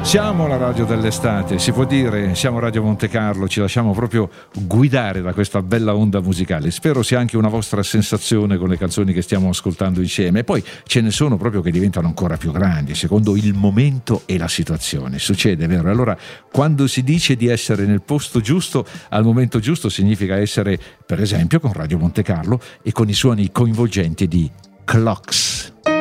Siamo la radio dell'estate, si può dire, siamo Radio Monte Carlo, ci lasciamo proprio guidare da questa bella onda musicale. Spero sia anche una vostra sensazione con le canzoni che stiamo ascoltando insieme. E poi ce ne sono proprio che diventano ancora più grandi, secondo il momento e la situazione. Succede, vero? Allora, quando si dice di essere nel posto giusto, al momento giusto, significa essere, per esempio, con Radio Monte Carlo e con i suoni coinvolgenti di Clocks.